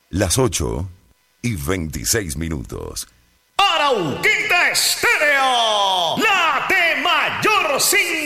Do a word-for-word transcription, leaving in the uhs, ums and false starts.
Las ocho y veintiséis minutos. Arauquita Estéreo, la de mayor sintonía.